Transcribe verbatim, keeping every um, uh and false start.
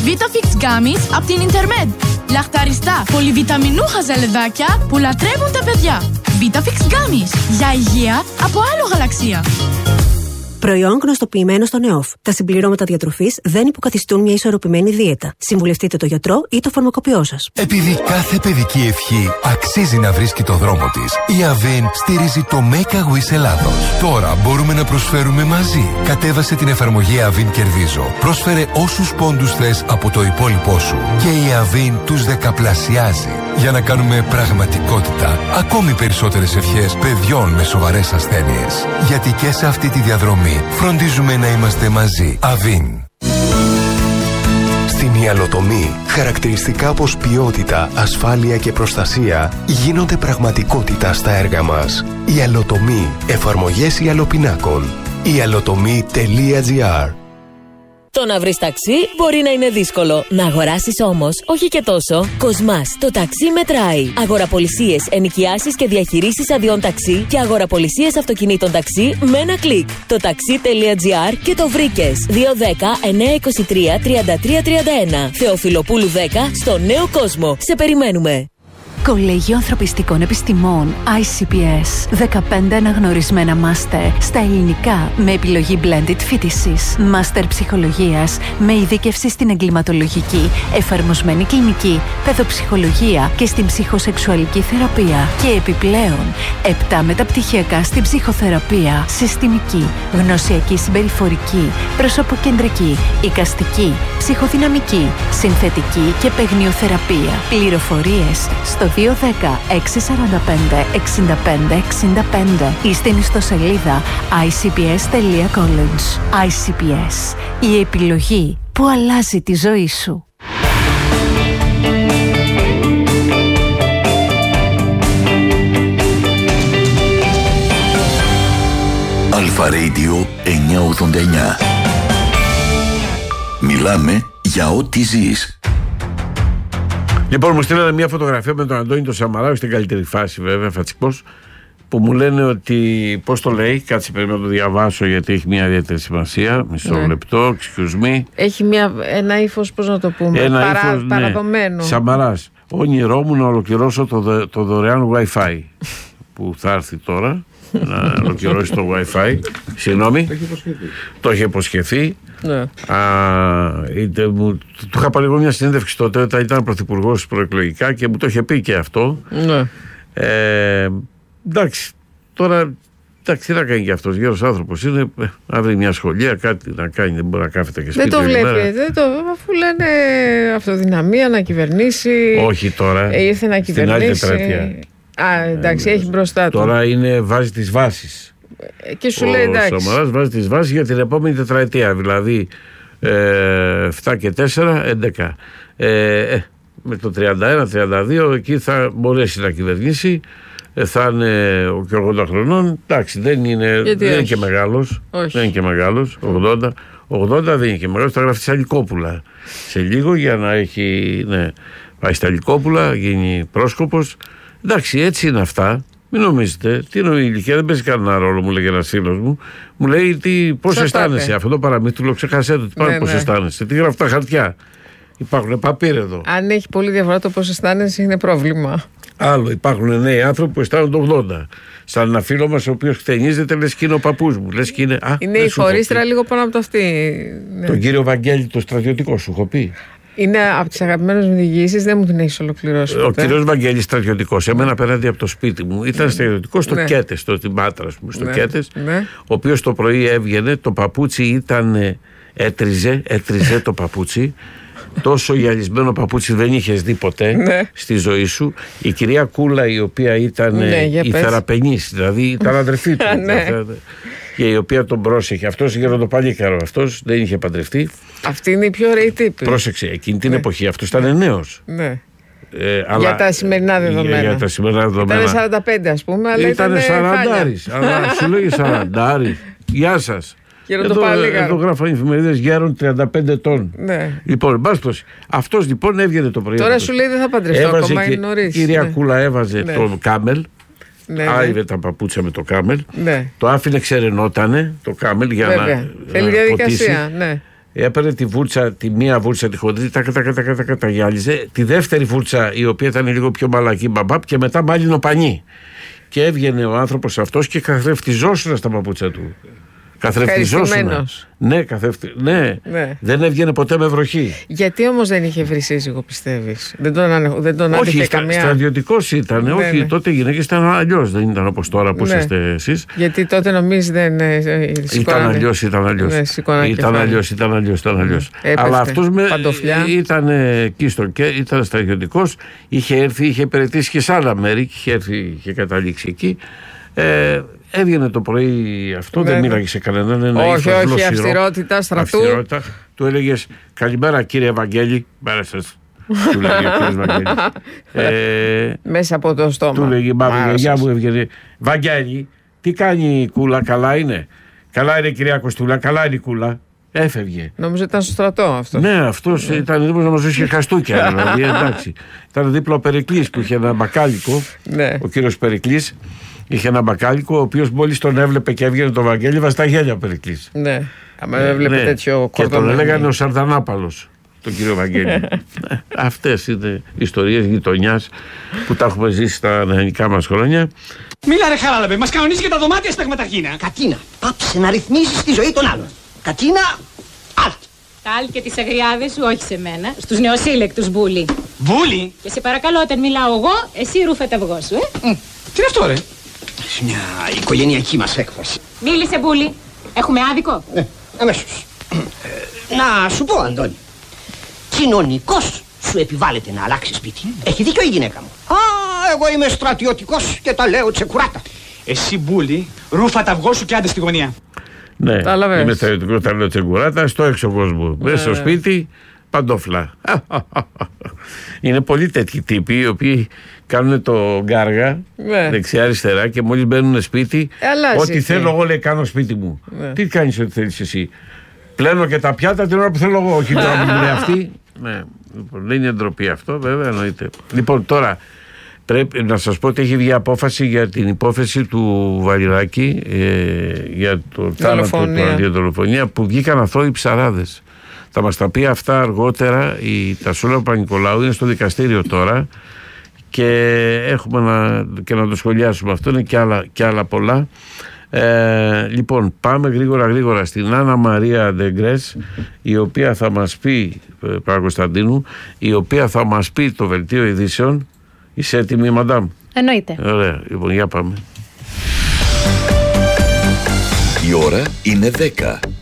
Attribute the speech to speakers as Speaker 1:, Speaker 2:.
Speaker 1: Vitafix Gummies από την Intermed. Λαχταριστά, πολυβιταμινούχα ζαλεδάκια που λατρεύουν τα παιδιά. Vitafix Gummies. Για υγεία από άλλο γαλαξία.
Speaker 2: Προϊόν γνωστοποιημένο στον ΕΟΦ. Τα συμπληρώματα διατροφής δεν υποκαθιστούν μια ισορροπημένη δίαιτα. Συμβουλευτείτε το γιατρό ή το φαρμακοποιό σας.
Speaker 3: Επειδή κάθε παιδική ευχή αξίζει να βρίσκει το δρόμο της, η Avin στηρίζει το Make a Wish Ελλάδος. Τώρα μπορούμε να προσφέρουμε μαζί. Κατέβασε την εφαρμογή Avin Κερδίζω. Πρόσφερε όσους πόντους θες από το υπόλοιπό σου. Και η Avin τους δεκαπλασιάζει. Για να κάνουμε πραγματικότητα ακόμη περισσότερες ευχές παιδιών με σοβαρές ασθένειες. Γιατί και σε αυτή τη διαδρομή φροντίζουμε να είμαστε μαζί. Avin.
Speaker 4: Στην ιαλοτομή, χαρακτηριστικά όπως ποιότητα, ασφάλεια και προστασία γίνονται πραγματικότητα στα έργα μας. Ιαλοτομή. Εφαρμογές ιαλοπινάκων. ιαλοτομή τελεία τζι άρ.
Speaker 5: Το να βρεις ταξί μπορεί να είναι δύσκολο. Να αγοράσεις όμως όχι και τόσο. Κοσμάς, το ταξί μετράει. Αγοραπολισίες, ενοικιάσεις και διαχειρήσεις αδειών ταξί και αγοραπολισίες αυτοκινήτων ταξί με ένα κλικ. Το ταξί τελεία τζι άρ και το βρήκες. δύο ένα μηδέν εννιά δύο τρία τριάντα τρία τριάντα ένα. Θεοφιλοπούλου δέκα στο Νέο Κόσμο. Σε περιμένουμε.
Speaker 6: Κολέγιο Ανθρωπιστικών Επιστημών άι σι πι ες. δεκαπέντε αναγνωρισμένα μάστερ στα ελληνικά με επιλογή blended φοιτησης. Μάστερ ψυχολογίας με ειδίκευση στην εγκληματολογική, εφαρμοσμένη κλινική, παιδοψυχολογία και στην ψυχοσεξουαλική θεραπεία. Και επιπλέον, επτά μεταπτυχιακά στην ψυχοθεραπεία, συστημική, γνωσιακή συμπεριφορική, προσωποκεντρική, εικαστική, ψυχοδυναμική, συνθετική και παιγνιοθεραπεία. Πληροφορίες στο δύο ένα μηδέν έξι τέσσερα πέντε έξι πέντε έξι πέντε ή στην ιστοσελίδα άι σι πι ες τελεία college. άι σι πι ες. Η επιλογή που αλλάζει τη ζωή σου.
Speaker 7: Αλφα Radio εννιακόσια ογδόντα εννιά. Μιλάμε για ό,τι ζεις.
Speaker 8: Λοιπόν, μου στείλανε μια φωτογραφία με τον Αντώνη τον Σαμαρά, στην καλύτερη φάση βέβαια, φατσικός, που μου λένε ότι, πώς το λέει, κάτσε πρέπει να το διαβάσω γιατί έχει μια ιδιαίτερη σημασία. Μισό ναι. λεπτό, excuse me.
Speaker 9: Έχει μια, ένα ύφος, πώς να το πούμε,
Speaker 8: ένα
Speaker 9: παρά,
Speaker 8: ύφος, ναι.
Speaker 9: παραδομένο.
Speaker 8: Σαμαράς, όνειρό μου να ολοκληρώσω το, το δωρεάν Wi-Fi που θα έρθει τώρα. Να ολοκληρώσει το Wi-Fi. Συγγνώμη. Το είχε υποσχεθεί.
Speaker 9: Ναι.
Speaker 8: Α, είτε, μου, του είχα πάρει εγώ μια συνέντευξη τότε όταν ήταν πρωθυπουργός προεκλογικά και μου το είχε πει και αυτό.
Speaker 9: Ναι.
Speaker 8: Ε, εντάξει, τώρα εντάξει, τι να κάνει και αυτός, γέρος άνθρωπος είναι, να βρει μια σχολεία, κάτι να κάνει, δεν μπορεί να κάθεται και σπίτι.
Speaker 9: Δεν το βλέπει, δεν το, αφού λένε αυτοδυναμία να κυβερνήσει.
Speaker 8: Όχι τώρα.
Speaker 9: Ε, ήρθε να κυβερνήσει. Α, εντάξει, ε, έχει μπροστά του.
Speaker 8: Τώρα είναι, βάζει τις βάσεις.
Speaker 9: Και σου λέει εντάξει.
Speaker 8: Ο Σαμαράς βάζει τις βάσεις για την επόμενη τετραετία. Δηλαδή ε, επτά και τέσσερα, έντεκα. Ε, με το τριάντα ένα τριάντα δύο εκεί θα μπορέσει να κυβερνήσει. Ε, θα είναι και ογδόντα χρονών. Εντάξει, δεν είναι, δεν είναι και μεγάλος.
Speaker 9: Όχι.
Speaker 8: Δεν είναι και μεγάλος. ογδόντα, ογδόντα δεν είναι και μεγάλος. Θα γράφει στα Λυκόπουλα σε λίγο για να έχει. Ναι, πάει στα Λυκόπουλα, γίνει πρόσκοπος. Εντάξει, έτσι είναι αυτά. Μην νομίζετε, τι είναι η ηλικία, δεν παίζει κανένα ρόλο, μου λέει ένας φίλος μου. Μου λέει πώς αισθάνεσαι. Αυτό το παραμύθι του λέω, ξεχάσέ το. Ναι, πώς ναι. αισθάνεσαι. Τι γράφει τα χαρτιά. Υπάρχουν παπίρ εδώ.
Speaker 9: Αν έχει πολύ διαφορά το πώς αισθάνεσαι, είναι πρόβλημα.
Speaker 8: Άλλο, υπάρχουν νέοι άνθρωποι που αισθάνονται ογδόντα. Σαν ένα φίλο μας ο οποίος χτενίζεται, λες και είναι ο παππούς μου. Λες και είναι, α,
Speaker 9: είναι η χωρίστρα λίγο πάνω από το αυτή.
Speaker 8: Ναι. Τον κύριο Βαγγέλη, το στρατιωτικό, σου έχω πει.
Speaker 9: Είναι από τις αγαπημένες μου διηγήσεις, δεν μου την έχεις ολοκληρώσει.
Speaker 8: Ο κύριος Βαγγέλης στρατιωτικός, εμένα απέναντι από το σπίτι μου, ήταν στρατιωτικός στο ναι. Κέτες, στο Τιμάτρα, στο ναι. Κέτες,
Speaker 9: ναι.
Speaker 8: ο οποίος το πρωί έβγαινε, το παπούτσι ήταν, έτριζε, έτριζε το παπούτσι. Τόσο γυαλισμένο παπούτσι δεν είχες δει ποτέ
Speaker 9: ναι.
Speaker 8: στη ζωή σου. Η κυρία Κούλα, η οποία ήταν
Speaker 9: ναι,
Speaker 8: η θεραπενής, δηλαδή ήταν αδερφή του.
Speaker 9: ναι.
Speaker 8: Και η οποία τον πρόσεχε. Αυτός γεροντοπαλίκαρο, αυτός δεν είχε παντρευτεί.
Speaker 9: Αυτή είναι η πιο ωραία τύπη.
Speaker 8: Πρόσεξε, εκείνη την
Speaker 9: ναι.
Speaker 8: εποχή αυτός ήταν νέος.
Speaker 9: Ναι.
Speaker 8: Ε, αλλά,
Speaker 9: για τα σημερινά δεδομένα.
Speaker 8: Για, για τα σημερινά δεδομένα.
Speaker 9: Ήταν σαράντα πέντε ας πούμε, αλλά
Speaker 8: ήταν σαραντάρης. Αλλά σου λέγει σαραντάρης. Γεια σας. Εδώ, εδώ γράφανε οι εφημερίδες γέρον τριάντα πέντε ετών.
Speaker 9: Ναι.
Speaker 8: Λοιπόν, μπάσπος. Αυτός λοιπόν έβγαινε το πρωί.
Speaker 9: Τώρα σου λέει δεν θα παντρευτώ ακόμα, είναι νωρίς.
Speaker 8: Η κυρία
Speaker 9: ναι.
Speaker 8: Κούλα έβαζε ναι. το κάμελ.
Speaker 9: Ναι,
Speaker 8: άιβε τα παπούτσια με το κάμελ.
Speaker 9: Ναι.
Speaker 8: Το άφηνε ξερενότανε το κάμελ για
Speaker 9: Βέβαια.
Speaker 8: να.
Speaker 9: Θέλει
Speaker 8: να
Speaker 9: διαδικασία.
Speaker 8: ποτίσει.
Speaker 9: Ναι.
Speaker 8: έπαιρνε τη βούρτσα, τη μία βούρτσα τη χοντρή, τα καταγιάλιζε. Τη δεύτερη βούρτσα, η οποία ήταν λίγο πιο μαλακή, μπαμπάπ, και μετά μάλινο πανί. Και έβγαινε ο άνθρωπος αυτός και καθρεφτιζόσουν στα παπούτσα του. Καθρεφτιζόσουν. Ναι, καθρεφτι... ναι. ναι, δεν έβγαινε ποτέ με βροχή.
Speaker 9: Γιατί όμως δεν είχε βρει σύζυγο, πιστεύεις? Δεν τον, ανε... δεν τον άντυχε
Speaker 8: όχι,
Speaker 9: καμία.
Speaker 8: Στρατιωτικός ήταν. Ναι, όχι, ναι. Τότε οι γυναίκες ήταν αλλιώς. Δεν ήταν όπως τώρα που ναι. είστε εσείς.
Speaker 9: Γιατί τότε νομίζεις δεν. Ε,
Speaker 8: ήταν αλλιώς, ήταν αλλιώς. Ναι, ήταν αλλιώς, ήταν αλλιώς. Ήταν αλλιώς. Ναι. Αλλά αυτός με... ήταν εκεί στο και ήταν στρατιωτικός. Είχε έρθει, είχε υπηρετήσει και σε άλλα μέρη. Είχε έρθει, είχε καταλήξει εκεί. Ε, Έβγαινε το πρωί αυτό, ναι. δεν μίλαγε σε κανέναν. Ένα
Speaker 9: όχι, όχι, γλωσσιρό, αυστηρότητα στρατού. Αυστηρότητα.
Speaker 8: Του έλεγες καλημέρα κύριε Βαγγέλη. Μέρα σας. Του λέγε ο κύριος Βαγγέλη. ε,
Speaker 9: Μέσα από το στόμα.
Speaker 8: Του λέγε μάλλον γεια μου έβγαινε. Βαγγέλη, τι κάνει η κούλα, καλά είναι? Καλά είναι κυρία Κωστούλα, καλά είναι η κούλα. Έφευγε.
Speaker 9: Νομίζω ήταν στο στρατό αυτό.
Speaker 8: Ναι, αυτός ναι. ήταν δίπλα να μας δώσει χαστούκια. Δηλαδή, εντάξει. Ήταν δίπλα ο Περικλής που είχε ένα μπακάλικο. Ναι. Ο κύριος Περικλής. Είχε ένα μπακάλικο, ο οποίος μόλις τον έβλεπε και έβγαινε το Βαγγέλη, βαστά γέλια ο Περικλής.
Speaker 9: Ναι, άμα ναι, έβλεπε ναι. τέτοιο
Speaker 8: κόρτο. Και τον έλεγανε ο Σαρδανάπαλος, τον κύριο Βαγγέλη. Αυτές είναι ιστορίες γειτονιάς που τα έχουμε ζήσει στα νεανικά μας χρόνια.
Speaker 10: Μίλα ρε Χαράλαμπε, μας κανονίζει και τα δωμάτια στα εκμεταρχείνα.
Speaker 11: Κατίνα, πάψε να ρυθμίζεις τη ζωή των άλλων. Κατίνα, αλτ.
Speaker 12: Τα αλ και τις αγριάδες σου, όχι σε μένα, στους νεοσύλλεκτους Μπούλη.
Speaker 10: Μπούλη?
Speaker 12: Και σε παρακαλώ, όταν μιλάω εγώ, εσύ ρούφε τα αυγό σου, ε.
Speaker 10: Mm. Τι είναι αυτό ρε?
Speaker 11: Μια οικογενειακή μας έκφραση.
Speaker 12: Μίλησε Μπούλη, έχουμε άδικο?
Speaker 11: Ναι, αμέσως. ε, να σου πω Αντώνη, κοινωνικός σου επιβάλλεται να αλλάξει σπίτι. Έχει δίκιο η γυναίκα μου. Α, εγώ είμαι στρατιωτικός και τα λέω τσεκουράτα.
Speaker 10: Εσύ Μπούλη, ρούφα τα αυγό σου και άντε στη γωνία.
Speaker 8: Ναι, είμαι στρατιωτικός, τα λέω τσεκουράτα, στο έξω κόσμο. Μέσα στο σπίτι, παντόφλα. Είναι πολλοί τέτοιοι τύποι οι οποίοι κάνουν το γκάργα ναι. δεξιά-αριστερά και μόλις μπαίνουν σπίτι, ε, ό,τι θέλω εγώ λέει κάνω σπίτι μου. Ναι. Τι κάνεις ό,τι θέλεις εσύ? Πλένω και τα πιάτα την ώρα που θέλω εγώ, όχι την ώρα που μου λέει αυτή. Ναι, λοιπόν, δεν είναι ντροπή αυτό, βέβαια, εννοείται. Λοιπόν, τώρα πρέπει να σας πω ότι έχει βγει απόφαση για την υπόθεση του Βαλιράκη ε, για το θάνατο του αντιδολοφονία που βγήκαν αθώοι ψαράδες. Θα μας τα πει αυτά αργότερα η Τασούλα Παπα-Νικολάου, είναι στο δικαστήριο τώρα και έχουμε να, και να το σχολιάσουμε αυτό, είναι και άλλα, και άλλα πολλά. Ε, λοιπόν, πάμε γρήγορα γρήγορα στην Άννα Μαρία Ντεγκρές, η οποία θα μας πει, Παπα-Κωνσταντίνου, η οποία θα μας πει το δελτίο ειδήσεων. Είσαι έτοιμη, μαντάμ?
Speaker 12: Εννοείται.
Speaker 8: Ωραία, λοιπόν, για πάμε.
Speaker 7: Η ώρα είναι δέκα.